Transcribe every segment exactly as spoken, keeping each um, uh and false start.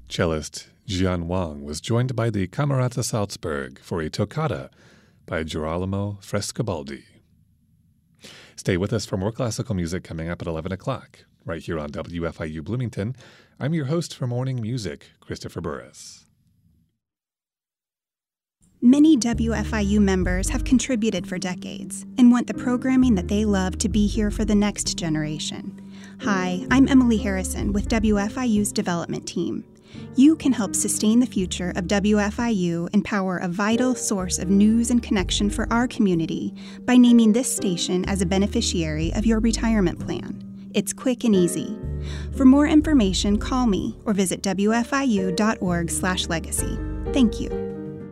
Cellist Jian Wang was joined by the Camerata Salzburg for a toccata by Girolamo Frescobaldi. Stay with us for more classical music coming up at eleven o'clock, right here on W F I U Bloomington. I'm your host for Morning Music, Christopher Burris. Many W F I U members have contributed for decades and want the programming that they love to be here for the next generation. Hi, I'm Emily Harrison with W F I U's development team. You can help sustain the future of W F I U and power a vital source of news and connection for our community by naming this station as a beneficiary of your retirement plan. It's quick and easy. For more information, call me or visit W F I U dot org slash legacy. Thank you.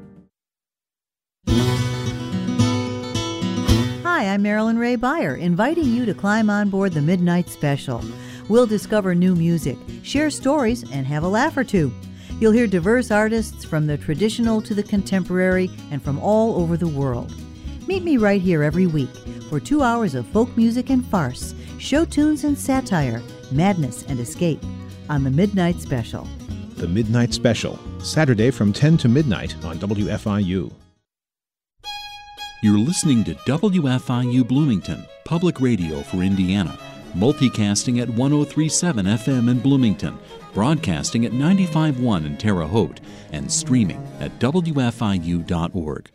Hi, I'm Marilyn Ray Beyer, inviting you to climb on board the Midnight Special. We'll discover new music, share stories, and have a laugh or two. You'll hear diverse artists from the traditional to the contemporary and from all over the world. Meet me right here every week for two hours of folk music and farce, show tunes and satire, madness and escape on the Midnight Special. The Midnight Special, Saturday from ten to midnight on W F I U. You're listening to W F I U Bloomington, public radio for Indiana, multicasting at one oh three point seven F M in Bloomington, broadcasting at ninety-five point one in Terre Haute, and streaming at W F I U dot org.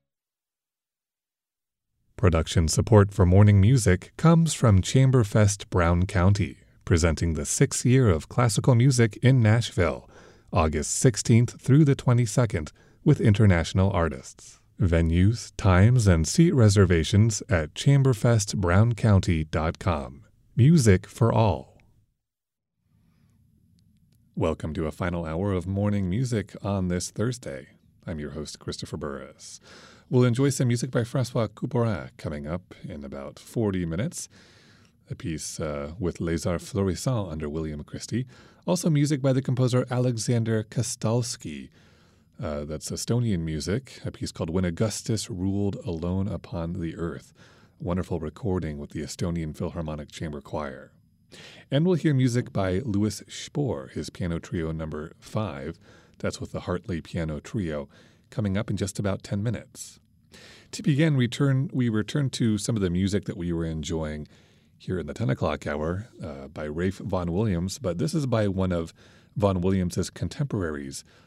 Production support for Morning Music comes from Chamberfest Brown County, presenting the sixth year of classical music in Nashville, August sixteenth through the twenty-second, with international artists. Venues, times, and seat reservations at chamberfest brown county dot com. Music for all. Welcome to a final hour of Morning Music on this Thursday. I'm your host, Christopher Burris. We'll enjoy some music by François Couperin coming up in about forty minutes. A piece uh, with Les Arts Florissants under William Christie. Also music by the composer Alexander Kastalsky. Uh, that's Estonian music, a piece called When Augustus Ruled Alone Upon the Earth. Wonderful recording with the Estonian Philharmonic Chamber Choir. And we'll hear music by Louis Spohr, his piano trio number five. That's with the Hartley Piano Trio, coming up in just about ten minutes. To begin, we, turn, we return to some of the music that we were enjoying here in the ten o'clock hour uh, by Ralph Vaughan Williams, but this is by one of Vaughan Williams's contemporaries,